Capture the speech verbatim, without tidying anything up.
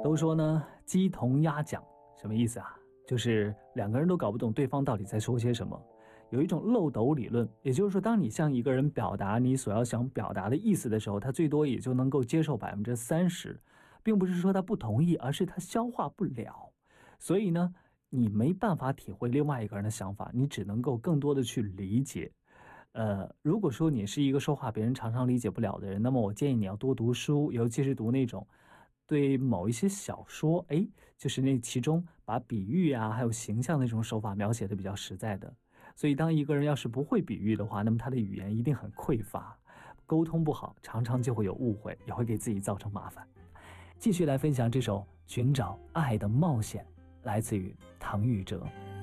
都说呢，鸡同鸭讲，什么意思啊？就是两个人都搞不懂对方到底在说些什么。有一种漏斗理论，也就是说，当你向一个人表达你所要想表达的意思的时候，他最多也就能够接受百分之三十，并不是说他不同意，而是他消化不了。所以呢，你没办法体会另外一个人的想法，你只能够更多的去理解。呃，如果说你是一个说话别人常常理解不了的人，那么我建议你要多读书，尤其是读那种对某一些小说，哎，就是那其中把比喻啊，还有形象的这种手法描写的比较实在的。所以当一个人要是不会比喻的话，那么他的语言一定很匮乏，沟通不好，常常就会有误会，也会给自己造成麻烦。继续来分享这首《寻找爱的冒险》，来自于唐禹哲。